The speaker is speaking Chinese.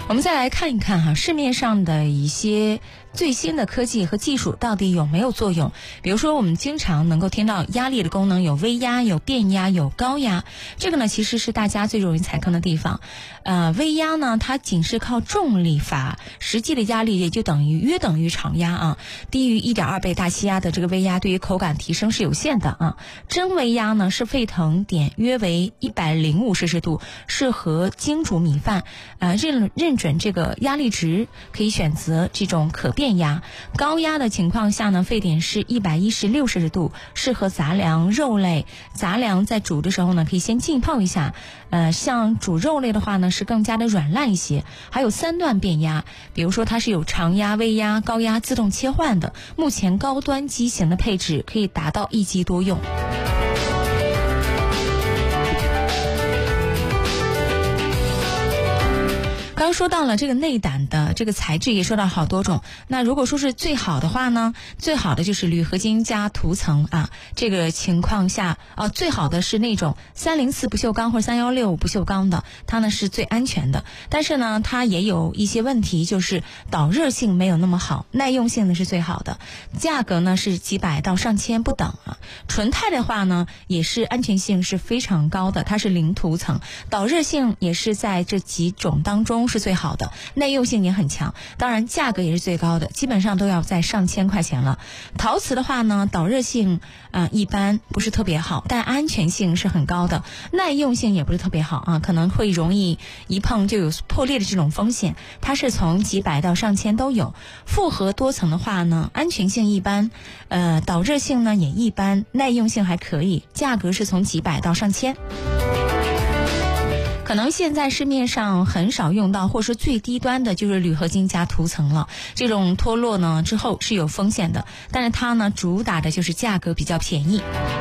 我们再来看一看市面上的一些最新的科技和技术到底有没有作用。比如说我们经常能够听到压力的功能有微压、有变压、有高压，这个呢其实是大家最容易踩坑的地方。微压呢它仅是靠重力阀，实际的压力也就约等于常压低于 1.2 倍大气压的这个微压对于口感提升是有限的真微压呢是沸腾点约为105摄氏度，适合精煮米饭。认准这个压力值，可以选择这种可变压。高压的情况下呢，沸点是116摄氏度，适合杂粮、肉类。杂粮在煮的时候呢，可以先浸泡一下。像煮肉类的话呢，是更加的软烂一些。还有3段变压，比如说它是有常压、微压、高压自动切换的。目前高端机型的配置可以达到一机多用。刚说到了这个内胆的这个材质，也说到好多种。那如果说是最好的话呢，最好的就是铝合金加涂层这个情况下最好的是那种304不锈钢或者316不锈钢的，它呢是最安全的。但是呢，它也有一些问题，就是导热性没有那么好，耐用性呢是最好的，价格呢是几百到上千不等纯钛的话呢，也是安全性是非常高的，它是零涂层，导热性也是在这几种当中是最好的，耐用性也很强，当然价格也是最高的，基本上都要在上千块钱了。陶瓷的话呢，导热性一般不是特别好，但安全性是很高的，耐用性也不是特别好可能会容易一碰就有破裂的这种风险，它是从几百到上千都有。复合多层的话呢，安全性一般，导热性呢也一般，耐用性还可以，价格是从几百到上千。可能现在市面上很少用到，或是最低端的就是铝合金加涂层了。这种脱落呢之后是有风险的，但是它呢主打的就是价格比较便宜。